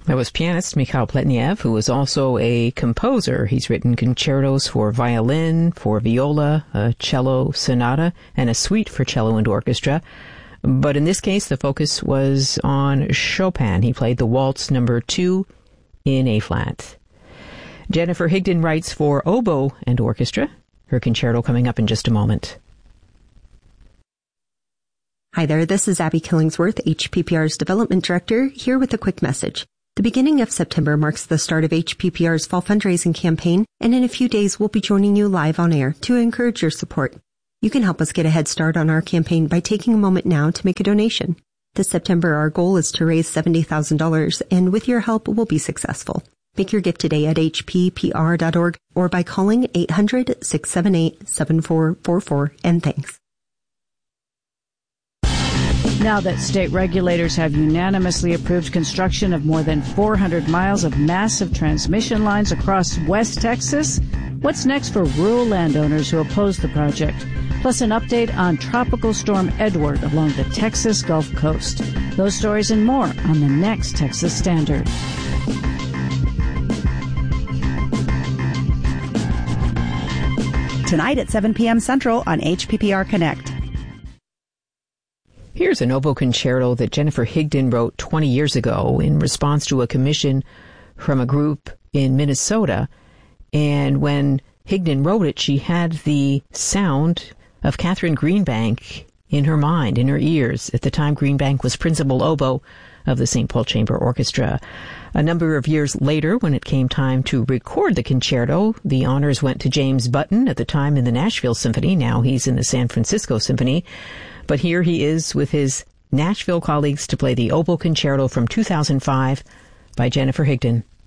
That was pianist Mikhail Pletnev, who is also a composer. He's written concertos for violin, for viola, a cello sonata, and a suite for cello and orchestra. But in this case, the focus was on Chopin. He played the Waltz No. 2 in A-flat. Jennifer Higdon writes for oboe and orchestra. Her concerto coming up in just a moment. Hi there, this is Abby Killingsworth, HPPR's Development Director, here with a quick message. The beginning of September marks the start of HPPR's fall fundraising campaign, and in a few days we'll be joining you live on air to encourage your support. You can help us get a head start on our campaign by taking a moment now to make a donation. This September, our goal is to raise $70,000, and with your help, we'll be successful. Make your gift today at hppr.org or by calling 800-678-7444, and thanks. Now that state regulators have unanimously approved construction of more than 400 miles of massive transmission lines across West Texas, what's next for rural landowners who oppose the project? Plus an update on Tropical Storm Edward along the Texas Gulf Coast. Those stories and more on the next Texas Standard. Tonight at 7 p.m. Central on HPPR Connect. Here's an oboe concerto that Jennifer Higdon wrote 20 years ago in response to a commission from a group in Minnesota. And when Higdon wrote it, she had the sound of Catherine Greenbank in her mind, in her ears. At the time, Greenbank was principal oboe of the St. Paul Chamber Orchestra. A number of years later, when it came time to record the concerto, the honors went to James Button, at the time in the Nashville Symphony. Now he's in the San Francisco Symphony. But here he is with his Nashville colleagues to play the oboe concerto from 2005 by Jennifer Higdon.